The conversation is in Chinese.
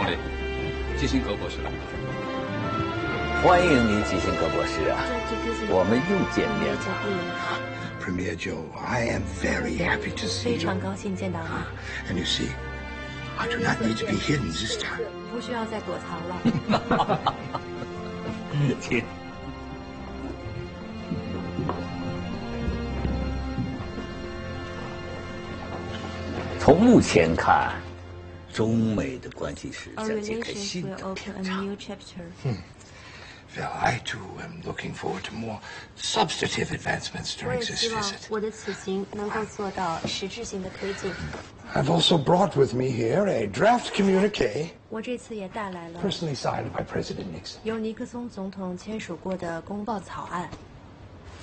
morning， 基辛格博士。 欢迎你，基辛格博士啊！我们又见面了。 Premier Joe, I am very happy to see you. 非常高兴见到你。 And you see, I do not need to be hidden this time. 不需要再躲藏了。 请。从目前看，中美的关系是将揭开新的篇章。 Well, I too am looking forward to more substantive advancements 我 during 也 this 希望 visit. 我的此行能够做到实质性的推进。 I've also brought with me here a draft communique 我这次也带来了 personally signed by President Nixon. 由尼克松总统签署过的公报草案。